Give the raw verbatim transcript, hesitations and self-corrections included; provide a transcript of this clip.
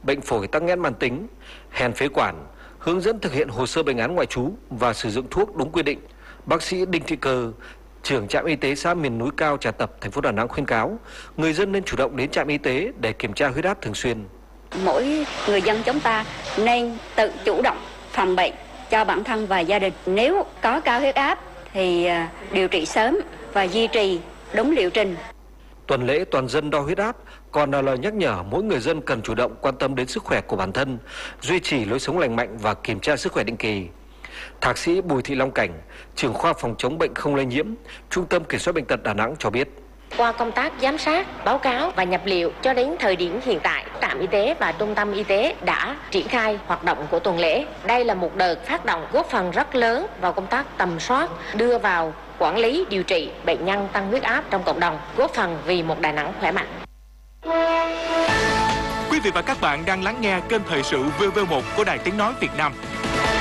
bệnh phổi tắc nghẽn mãn tính, hèn phế quản, hướng dẫn thực hiện hồ sơ bệnh án ngoại trú và sử dụng thuốc đúng quy định. Bác sĩ Đinh Thị Cơ, trưởng trạm y tế xã miền núi cao Trà Tập, thành phố Đà Nẵng khuyên cáo người dân nên chủ động đến trạm y tế để kiểm tra huyết áp thường xuyên. Mỗi người dân chúng ta nên tự chủ động phòng bệnh cho bản thân và gia đình. Nếu có cao huyết áp thì điều trị sớm và duy trì đúng liệu trình. Tuần lễ toàn dân đo huyết áp còn là lời nhắc nhở mỗi người dân cần chủ động quan tâm đến sức khỏe của bản thân, duy trì lối sống lành mạnh và kiểm tra sức khỏe định kỳ. Thạc sĩ Bùi Thị Long Cảnh, trưởng khoa phòng chống bệnh không lây nhiễm, Trung tâm Kiểm soát bệnh tật Đà Nẵng cho biết. Qua công tác giám sát, báo cáo và nhập liệu cho đến thời điểm hiện tại, trạm y tế và trung tâm y tế đã triển khai hoạt động của tuần lễ. Đây là một đợt phát động góp phần rất lớn vào công tác tầm soát, đưa vào quản lý điều trị bệnh nhân tăng huyết áp trong cộng đồng, góp phần vì một Đà Nẵng khỏe mạnh. Quý vị và các bạn đang lắng nghe kênh thời sự vê vê một của Đài Tiếng nói Việt Nam.